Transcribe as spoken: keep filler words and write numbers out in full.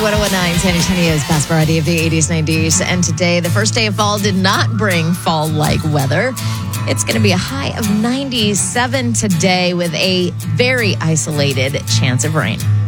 one oh one point nine San Antonio's best variety of the eighties, nineties. And today, the first day of fall did not bring fall-like weather. It's going to be a high of ninety-seven today with a very isolated chance of rain.